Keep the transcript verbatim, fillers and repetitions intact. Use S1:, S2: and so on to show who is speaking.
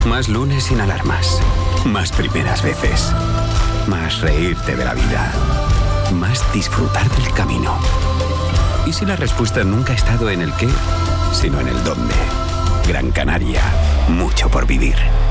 S1: Más lunes sin alarmas. Más primeras veces. Más reírte de la vida. Más disfrutar del camino. ¿Y si la respuesta nunca ha estado en el qué, sino en el dónde? Gran Canaria. Mucho por vivir.